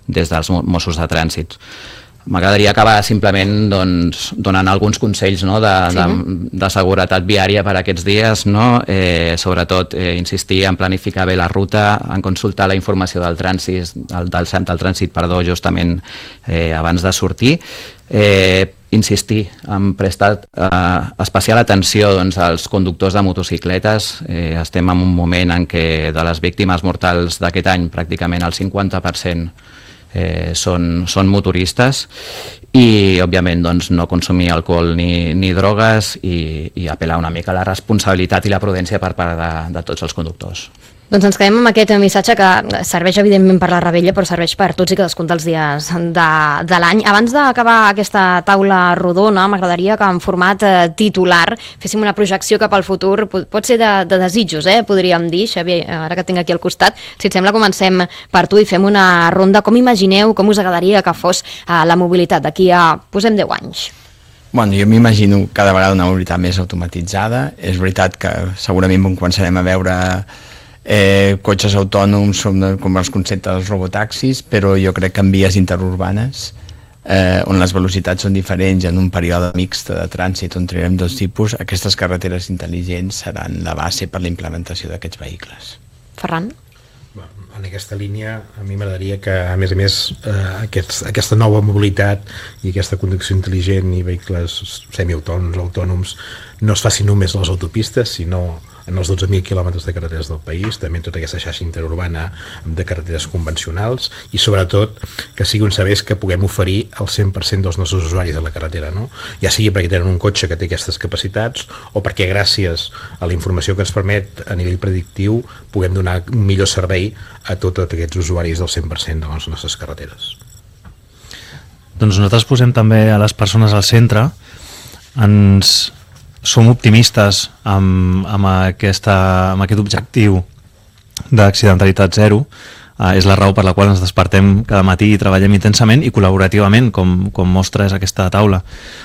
des dels Mossos de Trànsit. M'agradaria acabar simplement donant alguns consells, no, de seguretat viària per aquests dies, no? Sobretot insistir en planificar bé la ruta, en consultar la informació del trànsit, justament abans de sortir, insistir en prestar especial atenció als conductors de motocicletes. Estem en un moment en què de les víctimes mortals d'aquest any pràcticament el 50% són motoristes i, òbviament, no consumir alcohol ni drogues i apel·lar una mica a la responsabilitat i la prudència per part de tots els conductors. Doncs ens quedem amb aquest missatge que serveix evidentment per la Rebella, però serveix per tots i cadascun dels dies de l'any. Abans d'acabar aquesta taula rodona, m'agradaria que en format titular féssim una projecció cap al futur, pot ser de desitjos, podríem dir. Xavier, ara que tinc aquí al costat, si et sembla comencem per tu i fem una ronda. Com imagineu, com us agradaria que fos la mobilitat d'aquí a, posem 10 anys? Bueno, jo m'imagino cada vegada una mobilitat més automatitzada. És veritat que segurament començarem a veure cotxes autònoms com els conceptes dels robotaxis, però jo crec que en vies interurbanes on les velocitats són diferents, en un període mixt de trànsit on trobem dos tipus, aquestes carreteres intel·ligents seran la base per la implementació d'aquests vehicles. Ferran? En aquesta línia, a mi m'agradaria que, a més, aquesta nova mobilitat i aquesta conducció intel·ligent i vehicles semiautònoms, autònoms, no es faci només a les autopistes, sinó en els 12.000 quilòmetres de carreteres del país, també en tota aquesta xarxa interurbana de carreteres convencionals, i sobretot que sigui un servei que puguem oferir al 100% dels nostres usuaris de la carretera, no? Ja sigui perquè tenen un cotxe que té aquestes capacitats o perquè gràcies a la informació que ens permet a nivell predictiu puguem donar un millor servei a tots aquests usuaris del 100% de les nostres carreteres. Doncs nosaltres posem també a les persones al centre. Som optimistes amb aquest objectiu d'accidentalitat zero. És la raó per la qual ens despertem cada matí i treballem intensament i col·laborativament, com mostra és aquesta taula.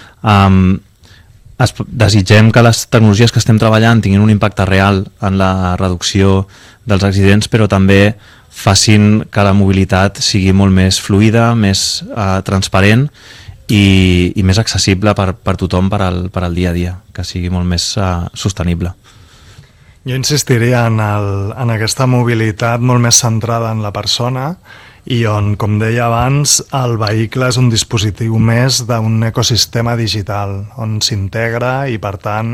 Desitgem que les tecnologies que estem treballant tinguin un impacte real en la reducció dels accidents, però també facin que la mobilitat sigui molt més fluida, més transparent i més accessible per tothom per al dia a dia, que sigui molt més sostenible. Jo insistiria en aquesta mobilitat molt més centrada en la persona i on, com deia abans, el vehicle és un dispositiu més d'un ecosistema digital on s'integra i, per tant,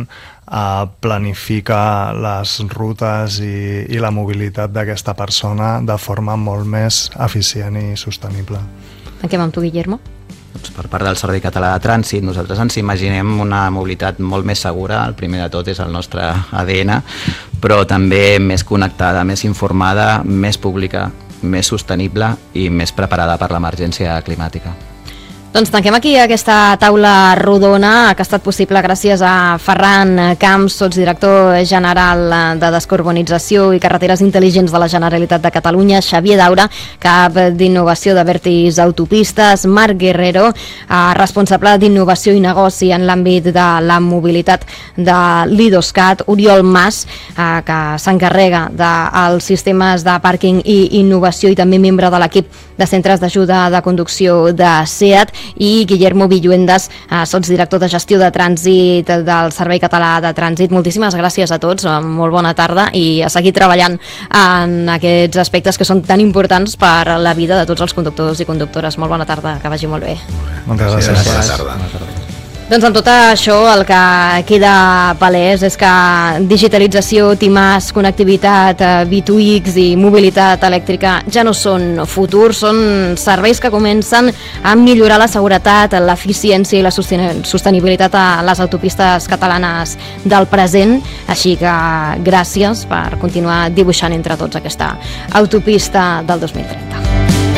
planifica les rutes i la mobilitat d'aquesta persona de forma molt més eficient i sostenible. Tanquem amb tu, Guillermo. Per part del Servei Català de Trànsit, nosaltres ens imaginem una mobilitat molt més segura. El primer de tot és el nostre ADN, però també més connectada, més informada, més pública, més sostenible i més preparada per l'emergència climàtica. Doncs tanquem aquí aquesta taula rodona que ha estat possible gràcies a Ferran Camps, sotsdirector general de Descarbonització i Carreteres Intel·ligents de la Generalitat de Catalunya, Xavier Daura, cap d'innovació de Vertis Autopistes, Marc Guerrero, responsable d'innovació i negoci en l'àmbit de la mobilitat de l'Idoscat, Oriol Mas, que s'encarrega dels sistemes de pàrquing i innovació i també membre de l'equip de centres d'ajuda de conducció de SEAT, i Guillermo Villuendas, sotsdirector de gestió de trànsit del Servei Català de Trànsit. Moltíssimes gràcies a tots, molt bona tarda i a seguir treballant en aquests aspectes que són tan importants per la vida de tots els conductors i conductores. Molt bona tarda, que vagi molt bé. Moltes gràcies. Bona tarda. Doncs amb tot això el que queda palès és que digitalització, timàs, connectivitat, V2X i mobilitat elèctrica ja no són futur, són serveis que comencen a millorar la seguretat, l'eficiència i la sostenibilitat a les autopistes catalanes del present, així que gràcies per continuar dibuixant entre tots aquesta autopista del 2030.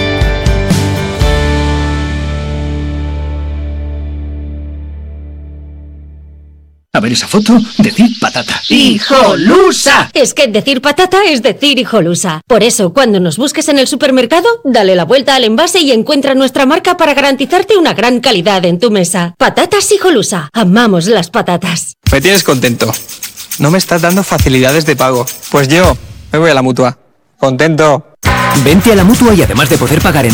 A ver esa foto, decir patata. ¡Hijolusa! Es que decir patata es decir hijolusa. Por eso, cuando nos busques en el supermercado, dale la vuelta al envase y encuentra nuestra marca para garantizarte una gran calidad en tu mesa. Patatas Hijolusa. Amamos las patatas. Me tienes contento. No me estás dando facilidades de pago. Pues yo me voy a la Mutua. Contento. Vente a la Mutua y además de poder pagar en